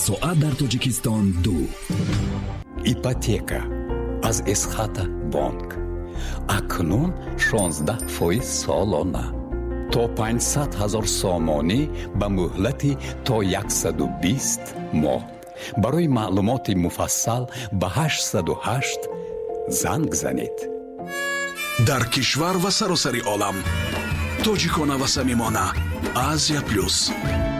соат дар Тоҷикистон 2. ипотека аз эсхата бонк акнун 16% солона то 500,000 сомонӣ ба муҳлати то 120 моҳ. барои маълумоти муфассал ба 808 занг занед. дар кишвар ва саросари олам тоҷикона ва самимона. Азия плюс.